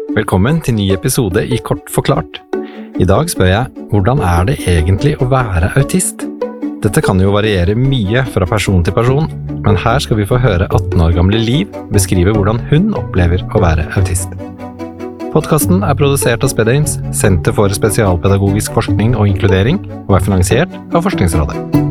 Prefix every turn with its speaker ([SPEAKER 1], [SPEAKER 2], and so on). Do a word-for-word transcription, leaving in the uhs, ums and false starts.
[SPEAKER 1] Velkommen til ny episode i Kort forklart. I dag spør jeg, hvordan er det egentlig å være autist? Dette kan jo variere mye fra person til person, men her skal vi få høre atten år gamle Liv beskrive hvordan hun opplever å være autist. Podcasten er produsert av Spedains, Senter for spesialpedagogisk forskning og inkludering, og er finansiert av Forskningsrådet.